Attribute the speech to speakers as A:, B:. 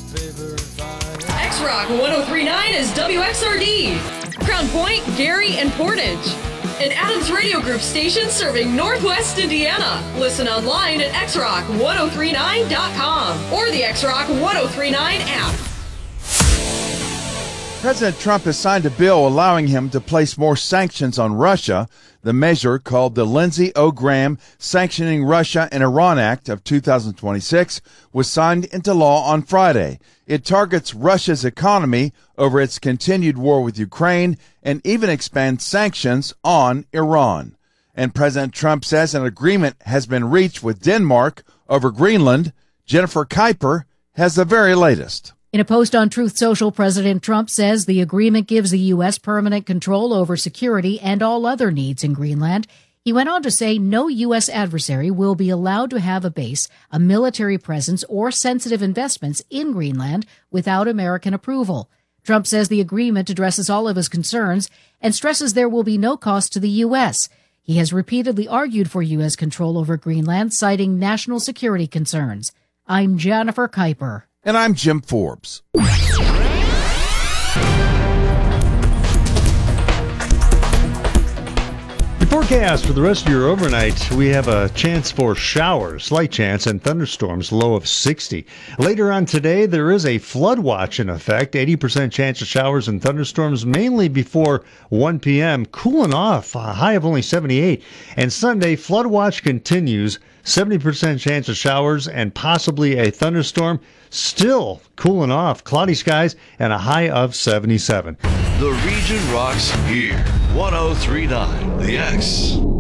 A: X-Rock 1039 is WXRD. Crown Point, Gary, and Portage. An Adams Radio Group station serving Northwest Indiana. Listen online at xrock1039.com or the X-Rock 1039 app.
B: President Trump has signed a bill allowing him to place more sanctions on Russia. The measure, called the Lindsey O. Graham Sanctioning Russia and Iran Act of 2026, was signed into law on Friday. It targets Russia's economy over its continued war with Ukraine and even expands sanctions on Iran. And President Trump says an agreement has been reached with Denmark over Greenland. Jennifer Kuiper has the very latest.
C: In a post on Truth Social, President Trump says the agreement gives the U.S. permanent control over security and all other needs in Greenland. He went on to say no U.S. adversary will be allowed to have a base, a military presence, or sensitive investments in Greenland without American approval. Trump says the agreement addresses all of his concerns and stresses there will be no cost to the U.S. He has repeatedly argued for U.S. control over Greenland, citing national security concerns. I'm Jennifer Kuiper.
B: And I'm Jim Forbes.
D: Your forecast for the rest of your overnight, we have a chance for showers, slight chance, and thunderstorms, low of 60. Later on today, there is a flood watch in effect, 80% chance of showers and thunderstorms, mainly before 1 p.m., cooling off, a high of only 78. And Sunday, flood watch continues, 70% chance of showers and possibly a thunderstorm, still cooling off, cloudy skies, and a high of 77.
E: The region rocks here. 1039 The X.